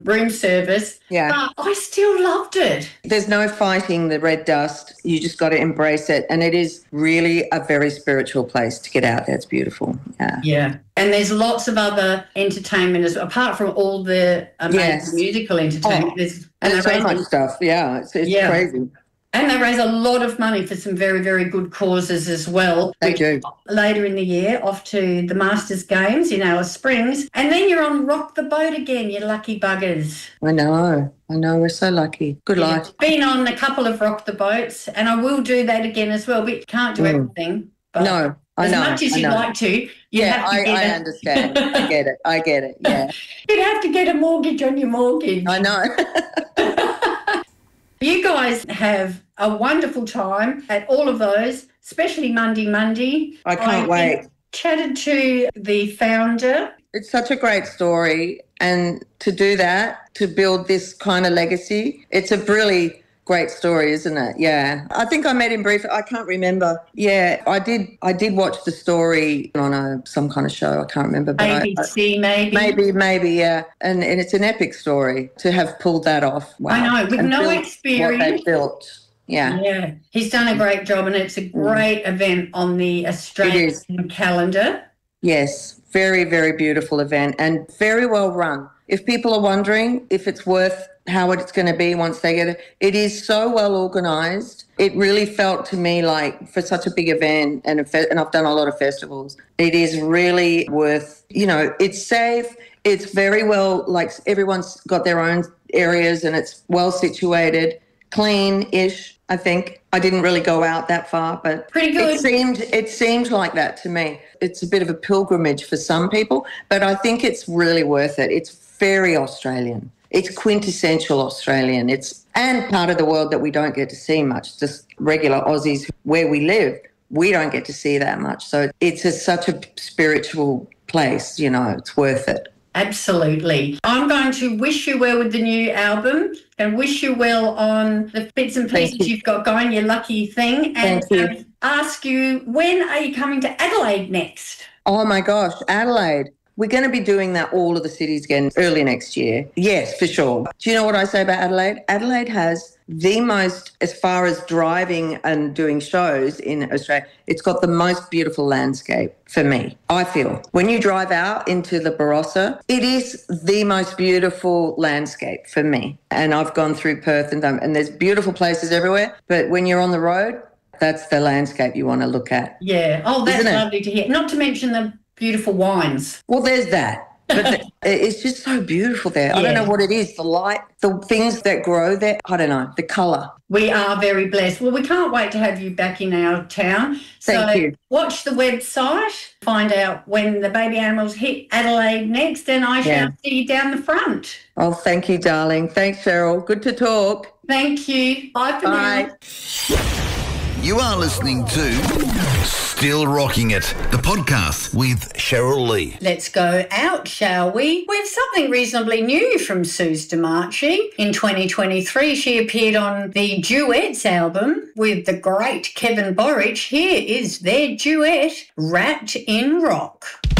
room service. Yeah. But I still loved it. There's no fighting the red dust. You just got to embrace it. And it is really a very spiritual place to get out there. It's beautiful. Yeah. Yeah. And there's lots of other entertainment as well, apart from all the amazing musical entertainment. There's so much stuff. Yeah. It's crazy. And they raise a lot of money for some very, very good causes as well. They do. Later in the year, off to the Masters Games in Alice Springs. And then you're on Rock the Boat again, you lucky buggers. I know. We're so lucky. Good life. Been on a couple of Rock the Boats, and I will do that again as well. But you can't do everything. But no, I know. As much as you'd like to, you have to I understand. I get it. Yeah. You'd have to get a mortgage on your mortgage. I know. You guys have a wonderful time at all of those, especially Monday. I can't wait. Chatted to the founder. It's such a great story, and to do that, to build this kind of legacy, it's a really great story, isn't it? Yeah. I think I met him briefly. I can't remember. Yeah, I did watch the story on some kind of show. I can't remember. But ABC, maybe. Maybe, yeah. And it's an epic story to have pulled that off. Wow. I know, with no experience. What they built. Yeah. Yeah. He's done a great job, and it's a great event on the Australian calendar. Yes. Very, very beautiful event and very well run. If people are wondering if it's worth how it's going to be once they get it, it is so well organised. It really felt to me like for such a big event, and I've done a lot of festivals, it is really worth, it's safe. It's very well, like everyone's got their own areas and it's well situated, clean-ish, I think. I didn't really go out that far, but pretty good. It seemed like that to me. It's a bit of a pilgrimage for some people, but I think it's really worth it. It's very Australian. It's quintessential Australian. And part of the world that we don't get to see much, just regular Aussies where we live, we don't get to see that much. So it's such a spiritual place, it's worth it. Absolutely. I'm going to wish you well with the new album and wish you well on the bits and pieces you've got going, your lucky thing, and ask you, when are you coming to Adelaide next? Oh, my gosh, Adelaide. We're going to be doing that all of the cities again early next year. Yes, for sure. Do you know what I say about Adelaide? Adelaide has the most, as far as driving and doing shows in Australia, it's got the most beautiful landscape for me, I feel. When you drive out into the Barossa, it is the most beautiful landscape for me. And I've gone through Perth and there's beautiful places everywhere. But when you're on the road, that's the landscape you want to look at. Yeah. Oh, that's lovely to hear. Not to mention the beautiful wines. Well, there's that. But it's just so beautiful there. Yeah. I don't know what it is, the light, the things that grow there. I don't know, the colour. We are very blessed. Well, we can't wait to have you back in our town. Thank you. Watch the website, find out when the baby animals hit Adelaide next, and I shall see you down the front. Oh, thank you, darling. Thanks, Cheryl. Good to talk. Thank you. Bye for now. You are listening to Still Rocking It, the podcast with Cheryl Lee. Let's go out, shall we? With something reasonably new from Suze DeMarchi. In 2023, she appeared on the Duets album with the great Kevin Borich. Here is their duet, Wrapped in Rock.